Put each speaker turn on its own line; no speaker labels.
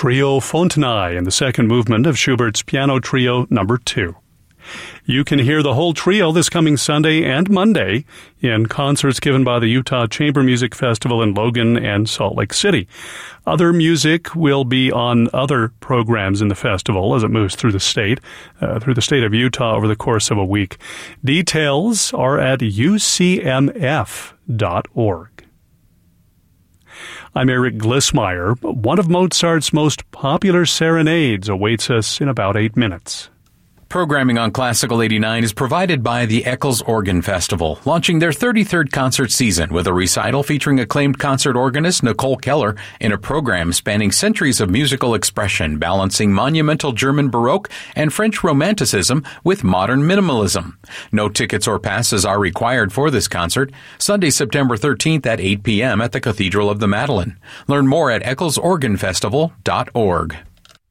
Trio Fontanaille in the second movement of Schubert's Piano Trio No. 2. You can hear the whole trio this coming Sunday and Monday in concerts given by the Utah Chamber Music Festival in Logan and Salt Lake City. Other music will be on other programs in the festival as it moves through the state of Utah over the course of a week. Details are at ucmf.org. I'm Eric Glissmeyer. One of Mozart's most popular serenades awaits us in about 8 minutes.
Programming on Classical 89 is provided by the Eccles Organ Festival, launching their 33rd concert season with a recital featuring acclaimed concert organist Nicole Keller in a program spanning centuries of musical expression, balancing monumental German Baroque and French Romanticism with modern minimalism. No tickets or passes are required for this concert, Sunday, September 13th at 8 p.m. at the Cathedral of the Madeleine. Learn more at ecclesorganfestival.org.